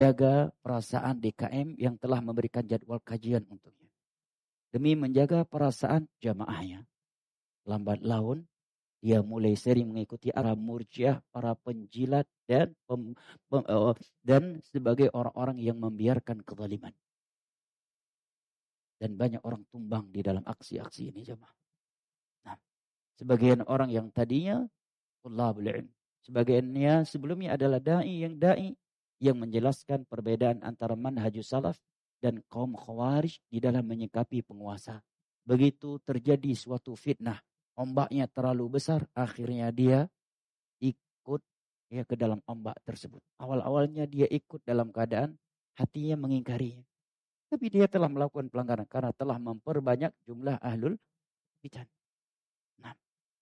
jaga perasaan DKM yang telah memberikan jadwal kajian untuknya. Demi menjaga perasaan jamaahnya. Lambat laun, dia mulai sering mengikuti arah murjiah, para penjilat, dan sebagai orang-orang yang membiarkan kezaliman. Dan banyak orang tumbang di dalam aksi-aksi ini, jemaah. Nah, sebagian orang yang tadinya thullabul ilm, sebagiannya sebelumnya adalah da'i yang menjelaskan perbedaan antara manhajus salaf dan kaum khawarij di dalam menyikapi penguasa. Begitu terjadi suatu fitnah, ombaknya terlalu besar, akhirnya dia ikut ke dalam ombak tersebut. Awal-awalnya dia ikut dalam keadaan hatinya mengingkarinya. Tapi dia telah melakukan pelanggaran karena telah memperbanyak jumlah ahlul bidah. Nah,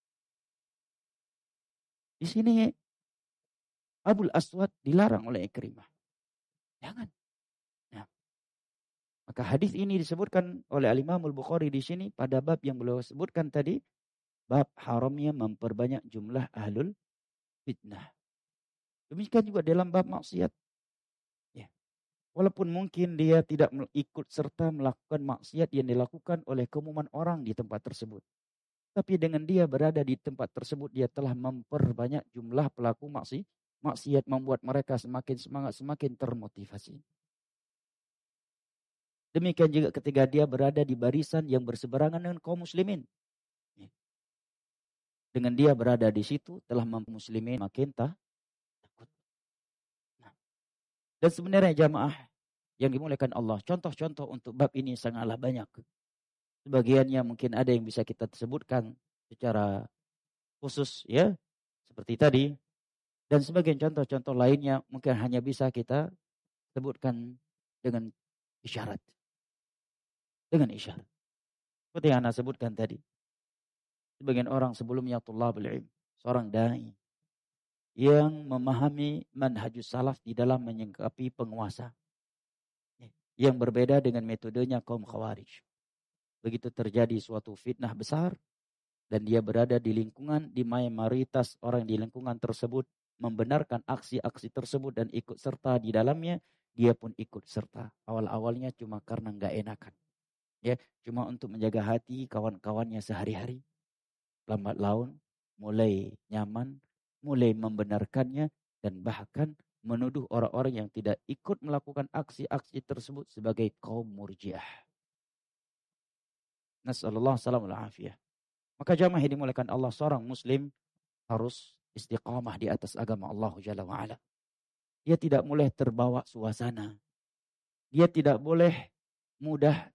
di sini Abul Aswad dilarang oleh Ikrimah. Jangan. Nah, maka hadis ini disebutkan oleh Al-Imam Al-Bukhari di sini pada bab yang beliau sebutkan tadi, bab haramnya memperbanyak jumlah ahlul fitnah. Demikian juga dalam bab maksiat. Ya. Walaupun mungkin dia tidak ikut serta melakukan maksiat yang dilakukan oleh keumuman orang di tempat tersebut. Tapi dengan dia berada di tempat tersebut, dia telah memperbanyak jumlah pelaku maksiat, membuat mereka semakin semangat, semakin termotivasi. Demikian juga ketika dia berada di barisan yang berseberangan dengan kaum muslimin. Dengan dia berada di situ telah membuat muslimin makin takut. Nah, dan sebenarnya jamaah yang dimuliakan Allah, contoh-contoh untuk bab ini sangatlah banyak. Sebagiannya mungkin ada yang bisa kita sebutkan secara khusus ya, seperti tadi. Dan sebagian contoh-contoh lainnya mungkin hanya bisa kita sebutkan dengan isyarat. Dengan isyarat. Seperti yang Anda sebutkan tadi. Sebagian orang sebelumnya thullabul ilm, seorang dai yang memahami manhajus salaf di dalam menyikapi penguasa. Yang berbeda dengan metodenya kaum khawarij. Begitu terjadi suatu fitnah besar dan dia berada di lingkungan di mayoritas orang di lingkungan tersebut membenarkan aksi-aksi tersebut dan ikut serta di dalamnya, dia pun ikut serta. Awal-awalnya cuma karena enggak enakan. Ya, cuma untuk menjaga hati kawan-kawannya sehari-hari. Lambat laun mulai nyaman, mulai membenarkannya dan bahkan menuduh orang-orang yang tidak ikut melakukan aksi-aksi tersebut sebagai kaum murjiah. Nasallallahu salamul afiyah. Maka jamaah yang dimuliakan Allah, seorang muslim harus istiqamah di atas agama Allah Jalla wa'ala. Dia tidak boleh terbawa suasana. Dia tidak boleh mudah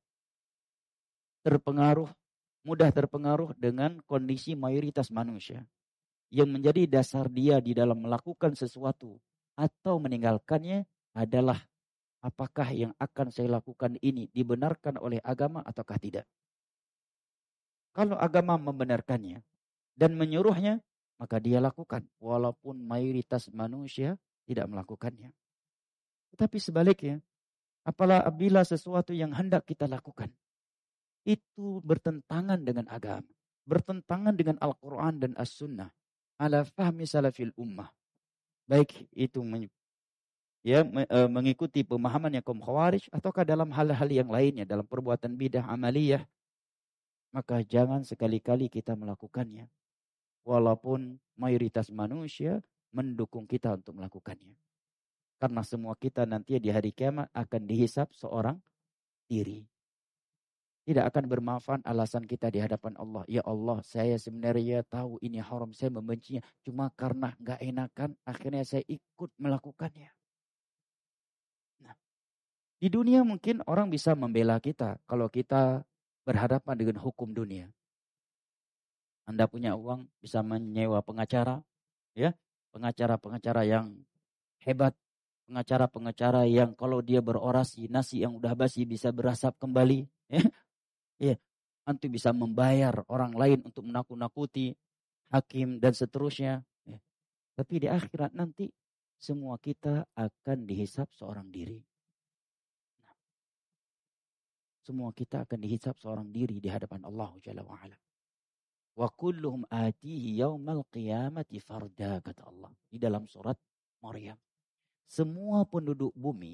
terpengaruh dengan kondisi mayoritas manusia. Yang menjadi dasar dia di dalam melakukan sesuatu atau meninggalkannya adalah apakah yang akan saya lakukan ini dibenarkan oleh agama ataukah tidak. Kalau agama membenarkannya dan menyuruhnya, maka dia lakukan walaupun mayoritas manusia tidak melakukannya. Tetapi sebaliknya, apabila sesuatu yang hendak kita lakukan itu bertentangan dengan agama, bertentangan dengan Al-Quran dan As-Sunnah, ala fahmi salafil ummah, baik itu mengikuti pemahaman yang kaum khawarij ataukah dalam hal-hal yang lainnya, dalam perbuatan bidah amaliyah, maka jangan sekali-kali kita melakukannya walaupun mayoritas manusia mendukung kita untuk melakukannya. Karena semua kita nanti di hari kiamat akan dihisab seorang diri. Tidak akan bermanfaat alasan kita di hadapan Allah. Ya Allah, saya sebenarnya tahu ini haram, saya membencinya. Cuma karena gak enakan, akhirnya saya ikut melakukannya. Nah, di dunia mungkin orang bisa membela kita kalau kita berhadapan dengan hukum dunia. Anda punya uang, bisa menyewa pengacara, ya, pengacara-pengacara yang hebat, pengacara-pengacara yang kalau dia berorasi, nasi yang udah basi bisa berasap kembali, ya. Ya, antum bisa membayar orang lain untuk menakut-nakuti hakim dan seterusnya. Ya. Tapi di akhirat nanti semua kita akan dihisab seorang diri. Nah, semua kita akan dihisab seorang diri di hadapan Allah Jalla wa'ala. Wa kulluhum atihi yaumal qiyamati farda, kata Allah di dalam surat Maryam. Semua penduduk bumi